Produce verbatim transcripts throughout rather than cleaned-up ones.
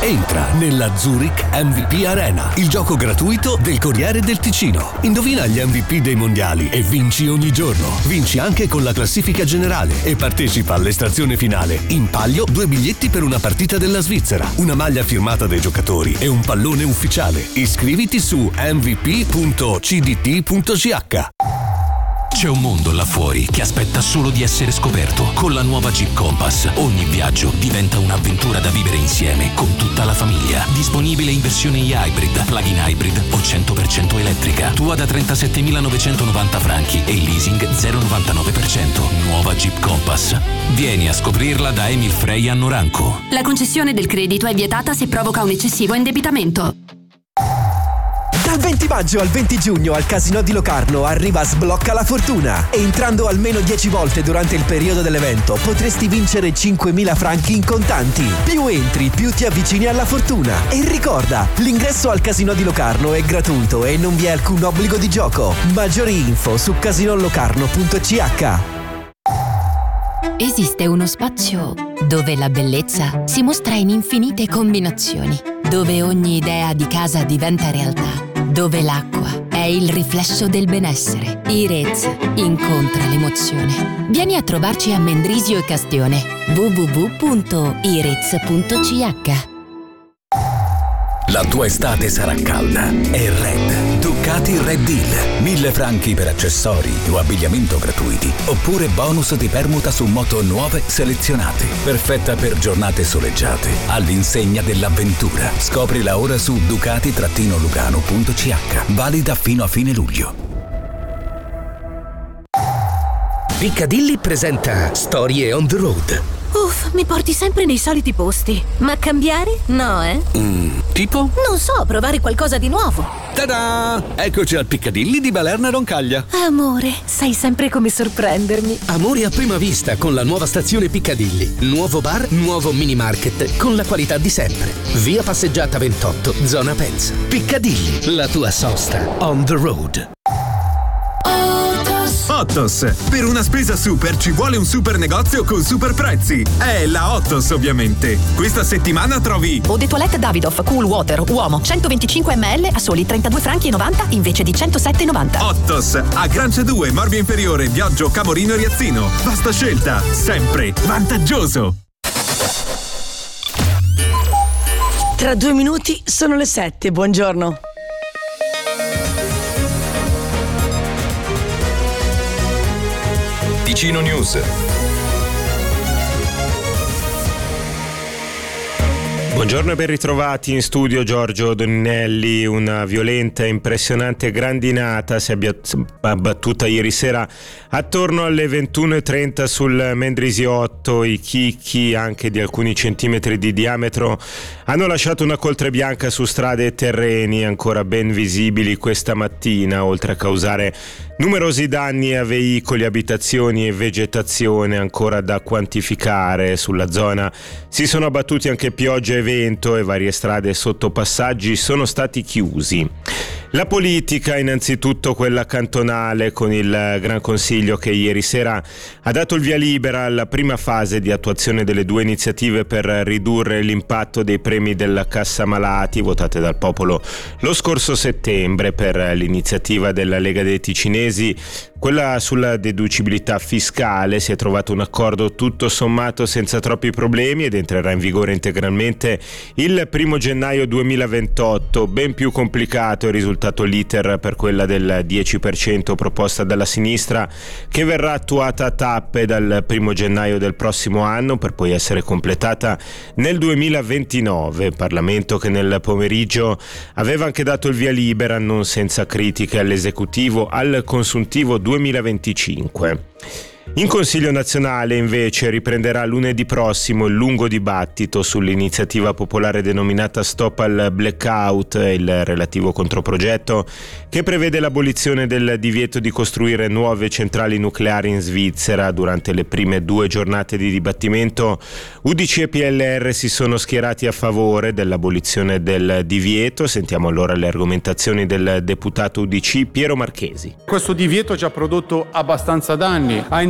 Entra nella Zurich M V P Arena, il gioco gratuito del Corriere del Ticino. Indovina gli M V P dei mondiali e vinci ogni giorno. Vinci anche con la classifica generale e partecipa all'estrazione finale. In palio due biglietti per una partita della Svizzera, una maglia firmata dai giocatori e un pallone ufficiale. Iscriviti su m v p punto c d t punto c h. C'è un mondo là fuori che aspetta solo di essere scoperto. Con la nuova Jeep Compass ogni viaggio diventa un'avventura da vivere insieme con tutta la famiglia. Disponibile in versione hybrid, plug-in hybrid o cento per cento elettrica. Tua da trentasettemilanovecentonovanta franchi e il leasing zero virgola novantanove per cento. Nuova Jeep Compass. Vieni a scoprirla da Emil Frey a Noranco. La concessione del credito è vietata se provoca un eccessivo indebitamento. Dal venti maggio al venti giugno al Casinò di Locarno arriva Sblocca la Fortuna. Entrando almeno dieci volte durante il periodo dell'evento potresti vincere cinquemila franchi in contanti. Più entri, più ti avvicini alla fortuna. E ricorda, l'ingresso al Casinò di Locarno è gratuito e non vi è alcun obbligo di gioco. Maggiori info su casinolocarno punto c h. Esiste uno spazio dove la bellezza si mostra in infinite combinazioni, dove ogni idea di casa diventa realtà, dove l'acqua è il riflesso del benessere. Irez incontra l'emozione. Vieni a trovarci a Mendrisio e Castione. w w w punto irez punto c h. La tua estate sarà calda e Red. Ducati Red Deal. Mille franchi per accessori o abbigliamento gratuiti. Oppure bonus di permuta su moto nuove selezionate. Perfetta per giornate soleggiate. All'insegna dell'avventura. Scoprila ora su ducati lugano punto c h. Valida fino a fine luglio. Piccadilly presenta Storie on the Road. Uff, mi porti sempre nei soliti posti. Ma cambiare? No, eh? Mm, tipo? Non so, provare qualcosa di nuovo. Ta-da! Eccoci al Piccadilly di Balerna Roncaglia. Amore, sai sempre come sorprendermi. Amore a prima vista con la nuova stazione Piccadilly. Nuovo bar, nuovo mini market con la qualità di sempre. Via Passeggiata ventotto, zona Pez. Piccadilly, la tua sosta on the road. Ottos. Per una spesa super ci vuole un super negozio con super prezzi. È la Ottos, ovviamente. Questa settimana trovi Eau de Toilette Davidoff Cool Water Uomo centoventicinque millilitri a soli trentadue franchi e novanta invece di centosette e novanta. Ottos. A Grancia due, Morbio Inferiore, Viaggio Camorino Riazzino. Vasta scelta, sempre vantaggioso. Tra due minuti sono le sette. Buongiorno. Ticino News. Buongiorno e ben ritrovati in studio Giorgio Doninelli. Una violenta e impressionante grandinata si è abbattuta ieri sera attorno alle ventuno e trenta sul Mendrisiotto. I chicchi, anche di alcuni centimetri di diametro, hanno lasciato una coltre bianca su strade e terreni ancora ben visibili questa mattina, oltre a causare numerosi danni a veicoli, abitazioni e vegetazione ancora da quantificare. Sulla zona si sono abbattuti anche piogge e vento e varie strade e sottopassaggi sono stati chiusi. La politica, innanzitutto quella cantonale, con il Gran Consiglio che ieri sera ha dato il via libera alla prima fase di attuazione delle due iniziative per ridurre l'impatto dei premi della Cassa Malati votate dal popolo lo scorso settembre. Per l'iniziativa della Lega dei Ticinesi, quella sulla deducibilità fiscale, si è trovato un accordo tutto sommato senza troppi problemi ed entrerà in vigore integralmente il primo gennaio duemilaventotto. Ben più complicato è risultato l'iter per quella del dieci per cento proposta dalla sinistra, che verrà attuata a tappe dal primo gennaio del prossimo anno per poi essere completata nel duemilaventinove. Parlamento che nel pomeriggio aveva anche dato il via libera, non senza critiche, all'esecutivo al consuntivo duemilaventicinque. In Consiglio nazionale invece riprenderà lunedì prossimo il lungo dibattito sull'iniziativa popolare denominata Stop al Blackout e il relativo controprogetto che prevede l'abolizione del divieto di costruire nuove centrali nucleari in Svizzera. Durante le prime due giornate di dibattimento U D C e P L R si sono schierati a favore dell'abolizione del divieto. Sentiamo allora le argomentazioni del deputato U D C Piero Marchesi. Questo divieto ci ha prodotto abbastanza danni, ha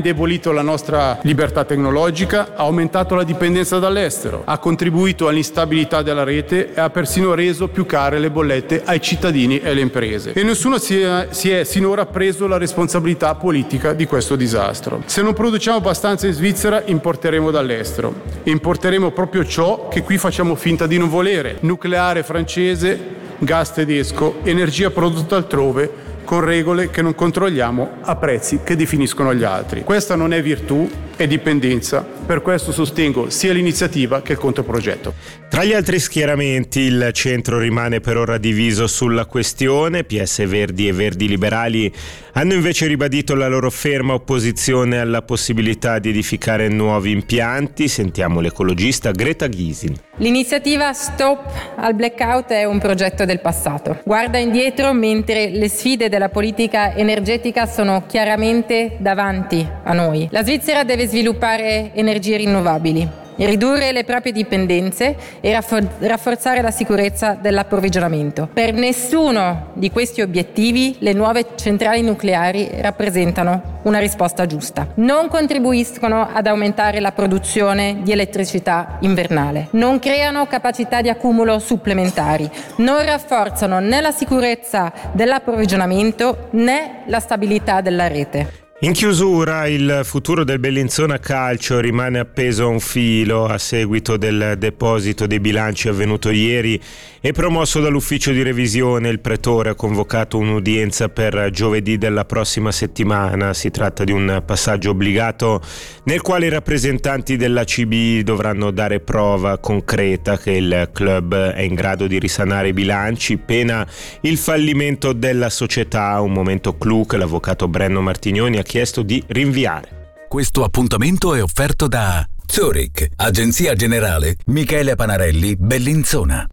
indebolito la nostra libertà tecnologica, ha aumentato la dipendenza dall'estero, ha contribuito all'instabilità della rete e ha persino reso più care le bollette ai cittadini e alle imprese. E nessuno si è, si è sinora preso la responsabilità politica di questo disastro. Se non produciamo abbastanza in Svizzera, importeremo dall'estero. Importeremo proprio ciò che qui facciamo finta di non volere: nucleare francese, gas tedesco, energia prodotta altrove, con regole che non controlliamo a prezzi che definiscono gli altri. Questa non è virtù, è dipendenza. Per questo sostengo sia l'iniziativa che il controprogetto. Tra gli altri schieramenti, il centro rimane per ora diviso sulla questione. P S Verdi e Verdi Liberali hanno invece ribadito la loro ferma opposizione alla possibilità di edificare nuovi impianti. Sentiamo l'ecologista Greta Gysin. L'iniziativa Stop al Blackout è un progetto del passato. Guarda indietro mentre le sfide della politica energetica sono chiaramente davanti a noi. La Svizzera deve sviluppare energie rinnovabili, ridurre le proprie dipendenze e rafforzare la sicurezza dell'approvvigionamento. Per nessuno di questi obiettivi le nuove centrali nucleari rappresentano una risposta giusta. Non contribuiscono ad aumentare la produzione di elettricità invernale, non creano capacità di accumulo supplementari, non rafforzano né la sicurezza dell'approvvigionamento né la stabilità della rete. In chiusura, il futuro del Bellinzona Calcio rimane appeso a un filo a seguito del deposito dei bilanci avvenuto ieri e promosso dall'ufficio di revisione. Il pretore ha convocato un'udienza per giovedì della prossima settimana. Si tratta di un passaggio obbligato nel quale i rappresentanti della C B dovranno dare prova concreta che il club è in grado di risanare i bilanci, pena il fallimento della società, un momento clou che l'avvocato Brenno Martignoni ha chiesto di rinviare. Questo appuntamento è offerto da Zurich, Agenzia Generale Michele Panarelli, Bellinzona.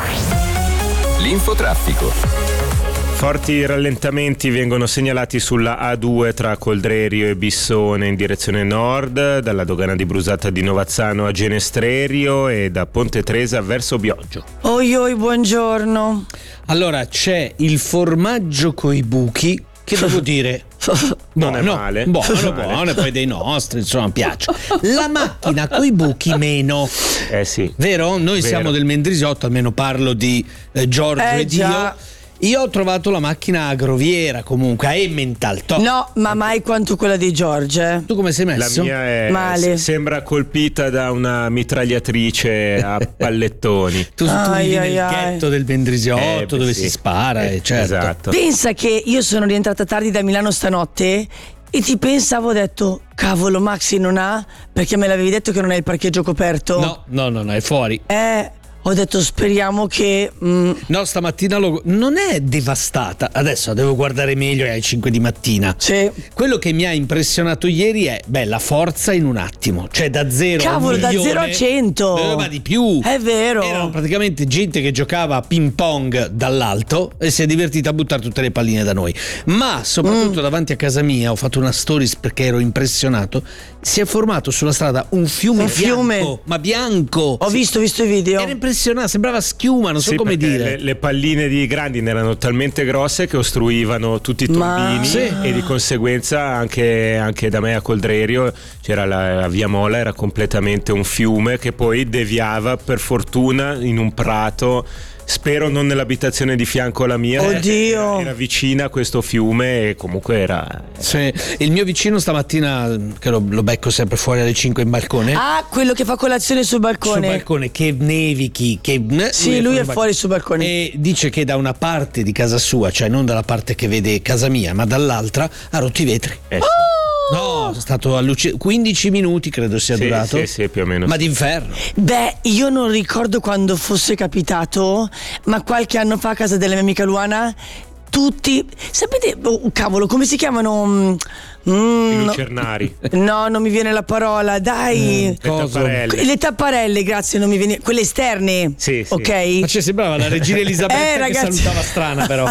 L'infotraffico. Forti rallentamenti vengono segnalati sulla A due tra Coldrerio e Bissone in direzione nord, dalla dogana di Brusata di Novazzano a Genestrerio e da Ponte Tresa verso Bioggio. Oi oi, buongiorno. Allora, c'è il formaggio coi buchi, che devo dire non è no, male, buono, buono, e poi dei nostri, insomma, piace. La macchina coi buchi meno. Eh sì. Vero? Noi Vero. siamo del Mendrisiotto, almeno parlo di eh, Giorgio Eh, e Dio. già. Io ho trovato la macchina agroviera comunque a Emmental. Top. No, ma mai quanto quella di Giorgio. Tu come sei messo? La mia è, Male. sembra colpita da una mitragliatrice a pallettoni. Tu, tu Ai, vivi ai, nel ai. ghetto del Mendrisiotto, Eh, beh, dove sì. si spara, Eh, eh, certo. Esatto. Pensa che io sono rientrata tardi da Milano stanotte e ti pensavo, ho detto, cavolo, Maxi non ha, perché me l'avevi detto che non è il parcheggio coperto. No, no, no, no, è fuori. Eh, ho detto speriamo che mm, No, stamattina lo... non è devastata. Adesso devo guardare meglio, è alle cinque di mattina. Sì. Quello che mi ha impressionato ieri è, beh, la forza in un attimo. Cioè da zero Cavolo, a un da milione, zero a cento. eh, ma di più. È vero. Erano praticamente gente che giocava a ping pong dall'alto e si è divertita a buttare tutte le palline da noi. Ma soprattutto Mm. davanti a casa mia, ho fatto una stories perché ero impressionato, si è formato sulla strada un fiume Un bianco. fiume. Ma bianco. Ho visto, visto i video. Era impressionante, sembrava schiuma, non so Sì, come perché dire. Le, le palline di Grandine erano talmente grosse che ostruivano tutti i Ma- tombini Sì. e di conseguenza anche, anche da me a Coldrerio c'era la, la via Mola, era completamente un fiume che poi deviava per fortuna in un prato. Spero non nell'abitazione di fianco alla mia. Oddio. Era, era vicina a questo fiume e comunque era. Sì. Il mio vicino stamattina, che lo, lo becco sempre fuori alle cinque in balcone, Ah, quello che fa colazione sul sul balcone. balcone, che nevichi, che Sì, lui è fuori sul balcone. e dice che da una parte di casa sua, cioè non dalla parte che vede casa mia, ma dall'altra, ha rotto i vetri. Eh, sì. No, è stato allucinante. quindici minuti credo sia Sì, durato. sì, sì, più o meno. Ma d'inferno. Beh, io non ricordo quando fosse capitato, ma qualche anno fa a casa della mia amica Luana, tutti, sapete, oh, cavolo, come si chiamano? Mm, I no, lucernari. no, non mi viene la parola, dai. Le tapparelle. Le tapparelle, grazie, non mi viene. Quelle esterne. Sì, sì. Ok? Ma cioè, sembrava la regina Elisabetta Eh, che ragazzi. salutava strana, però.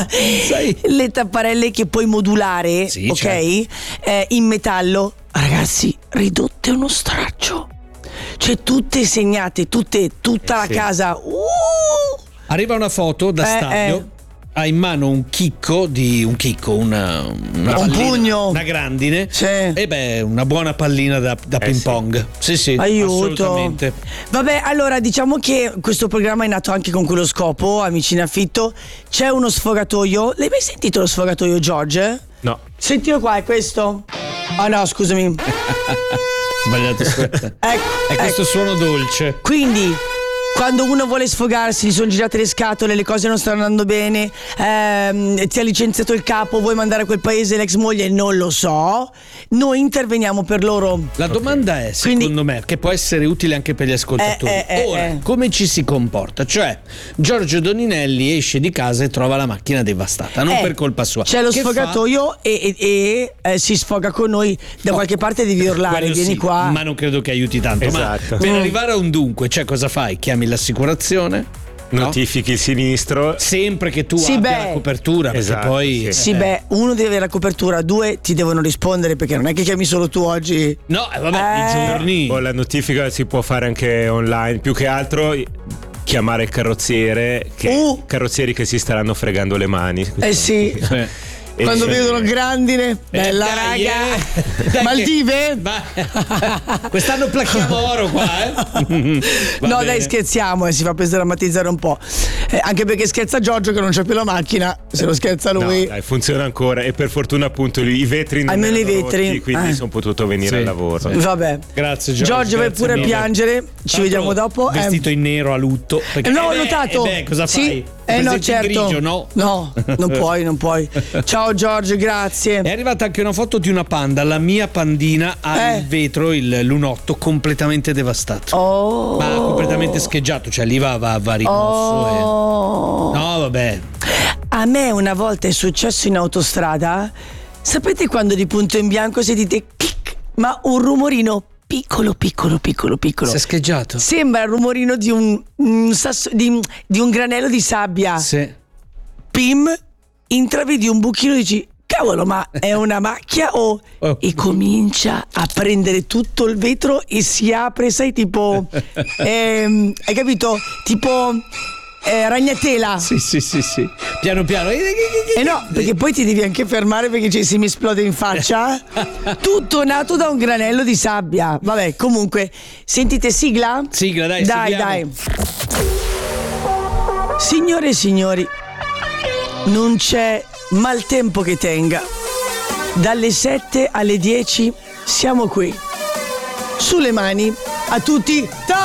Sai? Le tapparelle che puoi modulare, Sì, ok? certo. Eh, in metallo, ragazzi, ridotte uno straccio. Cioè, tutte segnate, tutte, tutta Eh, la sì. casa. Uh! Arriva una foto da Eh, stadio. eh. ha in mano un chicco di un chicco, una, una un pallina, pugno, una grandine, sì. E beh, una buona pallina da, da Eh, ping pong. Sì, sì, Aiuto. assolutamente. Vabbè, allora diciamo che questo programma è nato anche con quello scopo, amici in affitto. C'è uno sfogatoio. L'hai mai sentito lo sfogatoio, George? No. Sentilo qua, è questo? Ah no, scusami. Sbagliato. Ecco, è questo ecco. suono dolce. Quindi quando uno vuole sfogarsi, gli sono girate le scatole, le cose non stanno andando bene, ehm, ti ha licenziato il capo, vuoi mandare a quel paese l'ex moglie, non lo so, noi interveniamo per loro. La domanda è, secondo Quindi, me, che può essere utile anche per gli ascoltatori. Eh, eh, eh, Ora, eh. come ci si comporta? Cioè, Giorgio Doninelli esce di casa e trova la macchina devastata, non eh, per colpa sua. C'è lo Che sfogatoio e, e, e eh, si sfoga con noi. Da No. qualche parte devi urlare, Quello vieni sì, qua. ma non credo che aiuti tanto. Esatto. Ma per Mm. arrivare a un dunque, cioè cosa fai? Chiami l'assicurazione? No? Notifichi il sinistro. Sempre che tu Sì, abbia beh. la copertura, perché Esatto, poi Sì, eh. beh, uno deve avere la copertura, due ti devono rispondere perché non è che chiami solo tu oggi. No, eh, vabbè, Eh. i giorni. O la notifica si può fare anche online. Più che altro chiamare il carrozziere, che, Uh. carrozzieri che si staranno fregando le mani. Eh sì. Eh. E Quando se- vedono grandine, bella dai, raga. eh. Dai Maldive? che- Ma- Quest'anno placchiamo oro qua, eh? Va No, bene. dai, scherziamo, e si fa per sdrammatizzare un po'. Eh, anche perché scherza Giorgio che non c'è più la macchina, se lo scherza No, lui. dai, funziona ancora e per fortuna appunto i vetri non Almeno erano i vetri. rotti, quindi Eh. sono potuto venire Sì, al lavoro. sì. Vabbè. Grazie Giorgio. Giorgio, vai grazie pure a mille. piangere. Ci Tanto vediamo dopo. Eh. Vestito in nero a lutto. Perché, Eh, no, ho eh beh, notato. eh beh, cosa Sì. fai? Eh no, Presenti in certo. grigio, no? No, non puoi, non puoi. Ciao Giorgio, grazie. È arrivata anche una foto di una panda. La mia pandina ha Eh. il vetro, il lunotto completamente devastato. Oh. Ma completamente scheggiato, cioè lì va, va, va rimosso. Oh. E... No, vabbè. A me una volta è successo in autostrada. Sapete quando di punto in bianco sentite clic, ma un rumorino piccolo, piccolo, piccolo, piccolo. Si è scheggiato. Sembra il rumorino di un, un sasso, di, di un granello di sabbia. Sì. Pim, intravedi un buchino e dici cavolo, ma è una macchia o Oh. e comincia a prendere tutto il vetro e si apre, sai, tipo ehm, hai capito? Tipo eh, ragnatela. Sì, sì, sì, sì. Piano piano. Eh no, perché poi ti devi anche fermare perché ci si mi esplode in faccia. Tutto nato da un granello di sabbia. Vabbè, comunque, sentite sigla? Sigla, dai, Dai, seguiamo. dai. Signore e signori, non c'è maltempo che tenga. Dalle sette alle dieci siamo qui. Sulle mani a tutti. Ta!